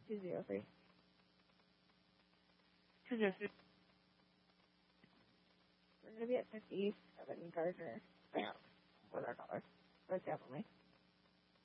203. 203. We're going to be at 57 Gardner. Yeah, with our dollar. But definitely.